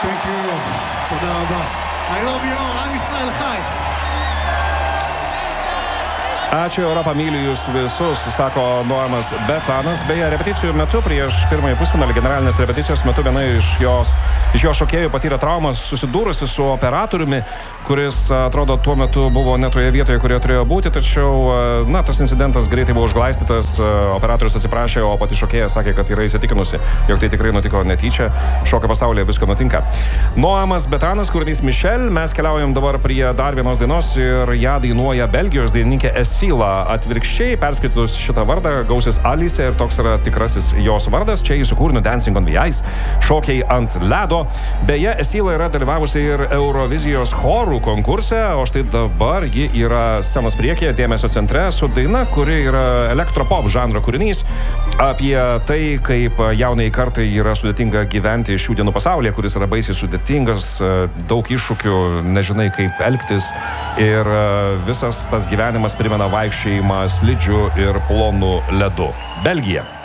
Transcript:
Thank you. תודה רבה. I love you all. עם ישראל חי. Ačiū, Europą myliu jūs visus, sako Noamas Betanas. Beje, repeticijų metu prieš pirmąjį pusfinalį generalinės repeticijos metu viena iš jo šokėjų patyrė traumas, susidūrusi su operatoriumi, kuris, atrodo, tuo metu buvo ne toje vietoje, kurioje turėjo būti, tačiau, tas incidentas greitai buvo užglaistytas, operatorius atsiprašė, o pati šokėja sakė, kad yra įsitikinusi, jog tai tikrai nutiko netyčia. Šokio pasaulyje visko nutinka. Noamas Betanas, kūrinys Michel, mes keliaujam dabar prie dar vienos dainos ir ją dainuoja Belgijos dainininkė Esila. Atvirkščiai, perskaitus šitą vardą, gausis Alice ir toks yra tikrasis jos vardas. Čia jį sukūrino Dancing on the Ice, šokiai ant ledo. Beje, Esila yra dalyvavusi ir Eurovizijos chorų konkurse, o štai dabar ji yra scenos priekyje, dėmesio centre su daina, kuri yra elektropop žanro kūrinys apie tai, kaip jaunai kartai yra sudėtinga gyventi šių dienų pasaulyje, kuris yra baisiai sudėtingas, daug iššūkių, nežinai kaip elgtis ir visas tas gyvenimas primena vaikščiojimą slidžiu ir plonu ledu. Belgija.